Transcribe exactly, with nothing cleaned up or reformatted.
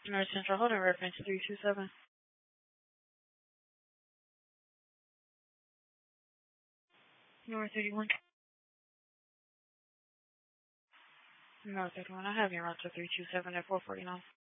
North Central Holding reference three two seven. North thirty-one. North thirty-one. I have you on to three two seven at four forty-nine.